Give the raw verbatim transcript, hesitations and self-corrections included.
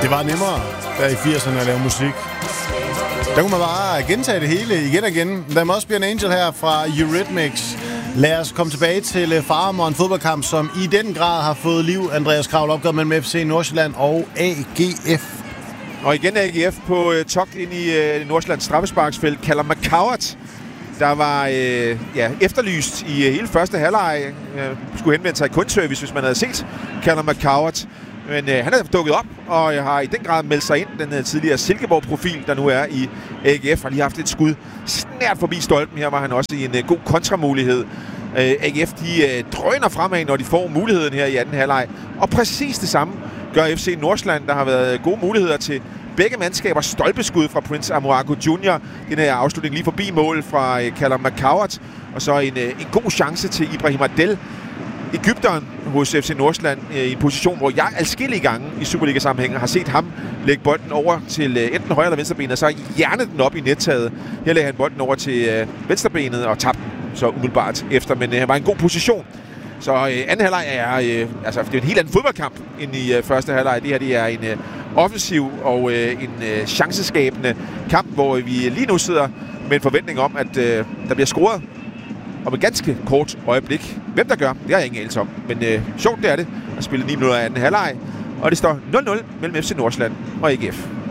Det var nemmere der i firserne at lave musik. Der kunne man bare gentage det hele igen og igen. Der må også blive en angel her fra Eurythmics. Lad os komme tilbage til Farum, en fodboldkamp, som i den grad har fået liv. Andreas Kravl, opgør mellem F C Nordsjælland og A G F. Og igen A G F på uh, togt ind i uh, Nordsjællands straffesparksfelt. Callum McCowart, der var uh, ja, efterlyst i uh, hele første halvleg. Uh, skulle henvende sig i kundeservice, hvis man havde set Callum McCowart. Men uh, han er dukket op og uh, har i den grad meldt sig ind. Den uh, tidligere Silkeborg-profil, der nu er i A G F, har lige haft et skud snært forbi stolpen. Her var han også i en uh, god kontramulighed. Uh, A G F de uh, drøner fremad, når de får muligheden her i anden halvleg. Og præcis det samme gør F C Nordsjælland. Der har været gode muligheder til begge mandskaber. Stolpeskud fra Prince Amoako junior Den her afslutning lige forbi mål fra uh, Callum McCowart. Og så en, uh, en god chance til Ibrahim Adel, Egypteren hos F C Nordsjælland, i en position, hvor jeg adskillige gange i Superliga-sammenhængen har set ham lægge bolden over til enten højre eller venstrebenet, og så hjernede den op i nettaget. Her lagde han bolden over til venstrebenet og tabte den så umiddelbart efter, men han var i en god position. Så øh, anden halvleg er, øh, altså, det er en helt anden fodboldkamp end i øh, første halvleg. Det her det er en øh, offensiv og øh, en øh, chanceskabende kamp, hvor vi lige nu sidder med en forventning om, at øh, der bliver scoret om et ganske kort øjeblik. Hvem der gør, det har jeg ingen anelse om. Men øh, sjovt det er det at spille ni minutter af anden halvleg. Og det står nul nul mellem F C Nordsjælland og A G F.